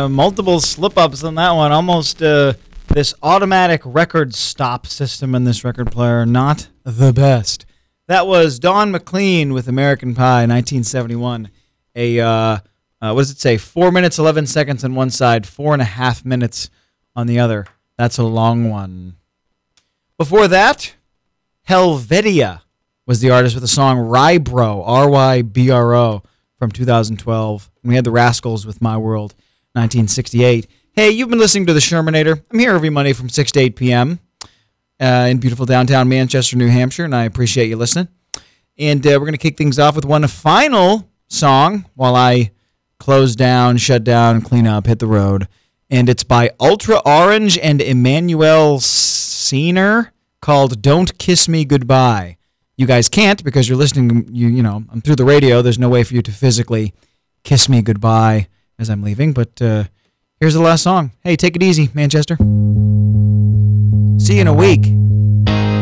multiple slip-ups on that one. Almost this automatic record stop system in this record player, not the best. That was Don McLean with American Pie, 1971. What does it say? 4 minutes, 11 seconds on one side, 4.5 minutes on the other. That's a long one. Before that, Helvetia was the artist with the song Rybro, R-Y-B-R-O, from 2012. And we had the Rascals with My World, 1968. Hey, you've been listening to The Shermanator. I'm here every Monday from 6 to 8 p.m. In beautiful downtown Manchester, New Hampshire, and I appreciate you listening. And we're going to kick things off with one final song while I close down, shut down, clean up, hit the road. And it's by Ultra Orange and Emmanuel Senior called Don't Kiss Me Goodbye. You guys can't because you're listening, you know, I'm through the radio. There's no way for you to physically kiss me goodbye as I'm leaving. But here's the last song. Hey, take it easy, Manchester. See you in a week.